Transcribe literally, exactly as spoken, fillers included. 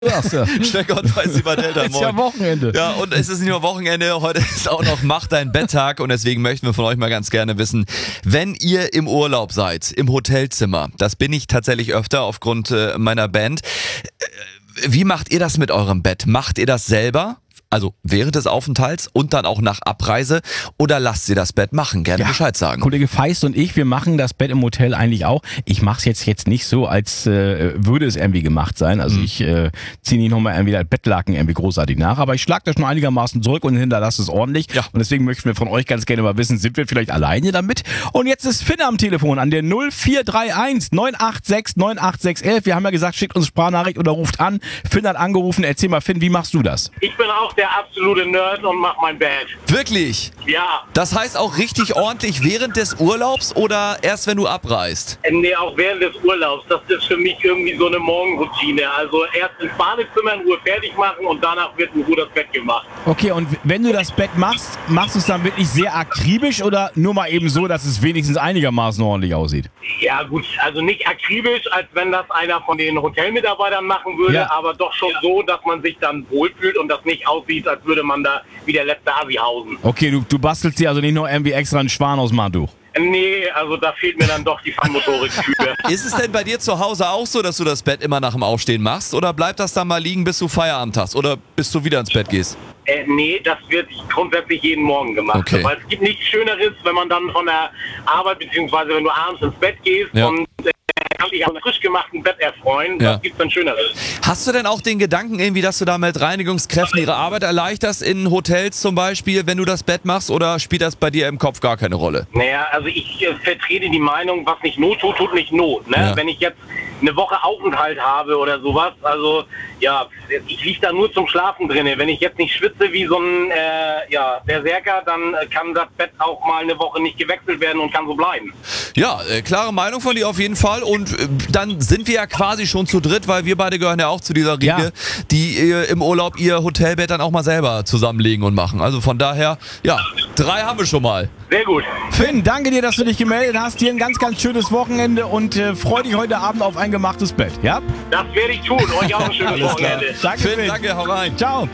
Ja, ja. Schneckert bei Sieben Delta. Ist ja Wochenende. Ja, und es ist nicht nur Wochenende, heute ist auch noch Mach dein Betttag und deswegen möchten wir von euch mal ganz gerne wissen, wenn ihr im Urlaub seid, im Hotelzimmer, das bin ich tatsächlich öfter aufgrund äh, meiner Band, äh, wie macht ihr das mit eurem Bett? Macht ihr das selber? Also während des Aufenthalts und dann auch nach Abreise oder lasst ihr das Bett machen? Gerne Ja, Bescheid sagen. Kollege Feist und ich, wir machen das Bett im Hotel eigentlich auch. Ich mache es jetzt jetzt nicht so, als äh, würde es irgendwie gemacht sein. Also Mhm. ich äh, ziehe nicht nochmal irgendwie das Bettlaken irgendwie großartig nach, aber ich schlage das schon einigermaßen zurück und hinterlasse es ordentlich. Ja. Und deswegen möchten wir von euch ganz gerne mal wissen, sind wir vielleicht alleine damit? Und jetzt ist Finn am Telefon an der null vier drei eins neun acht sechs neun acht sechs eins. Wir haben ja gesagt, schickt uns Sprachnachricht oder ruft an. Finn hat angerufen. Erzähl mal, Finn, wie machst du das? Ich bin auch der absolute Nerd und mach mein Bett. Wirklich? Ja, Das heißt auch richtig ordentlich während des Urlaubs oder erst wenn du abreist? äh, nee, auch während des Urlaubs. Das ist für mich irgendwie so eine Morgenroutine. Also erst ins Badezimmer in Ruhe fertig machen und danach wird in Ruhe das Bett gemacht. Okay, und wenn du das Bett machst, machst du es dann wirklich sehr akribisch oder nur mal eben so, dass es wenigstens einigermaßen ordentlich aussieht? Ja gut, also nicht akribisch, als wenn das einer von den Hotelmitarbeitern machen würde, Ja. aber doch schon so, dass man sich dann wohlfühlt und das nicht aussieht, als würde man da wie der letzte Asi hausen. Okay, du, du bastelst dir also nicht nur irgendwie extra einen Schwan aus dem Handtuch. Nee, also da fehlt mir dann doch die Feinmotorik für. Ist es denn bei dir zu Hause auch so, dass du das Bett immer nach dem Aufstehen machst? Oder bleibt das dann mal liegen, bis du Feierabend hast? Oder bis du wieder ins Bett gehst? Äh, nee, das wird grundsätzlich jeden Morgen gemacht. Okay. Weil es gibt nichts Schöneres, wenn man dann von der Arbeit, beziehungsweise wenn du abends ins Bett gehst Ja. und äh, kannst dich am frisch gemachten Bett erfreuen. Ja. Was gibt's denn Schöneres? Hast du denn auch den Gedanken irgendwie, dass du da mit Reinigungskräften ihre Arbeit erleichterst, in Hotels zum Beispiel, wenn du das Bett machst? Oder spielt das bei dir im Kopf gar keine Rolle? Naja, also ich äh, vertrete die Meinung, was nicht Not tut, tut nicht Not. Ne? Ja. Wenn ich jetzt eine Woche Aufenthalt habe oder sowas, also ja, ich liege da nur zum Schlafen drinne. Wenn ich jetzt nicht schwitze wie so ein äh, ja, Berserker, dann äh, kann das Bett auch mal eine Woche nicht gewechselt werden und kann so bleiben. Ja, äh, klare Meinung von dir auf jeden Fall. Und äh, dann sind wir ja quasi schon zu dritt, weil wir beide gehören ja auch zu dieser Riege, Ja. die äh, im Urlaub ihr Hotelbett dann auch mal selber zusammenlegen und machen. Also von daher, ja, drei haben wir schon mal. Sehr gut. Finn, danke dir, dass du dich gemeldet hast. Dir ein ganz, ganz schönes Wochenende und äh, freu dich heute Abend auf ein gemachtes Bett, ja? Das werde ich tun. Euch auch ein schönes Wochenende. Danke, Finn, Finn. danke, hau rein. Ciao.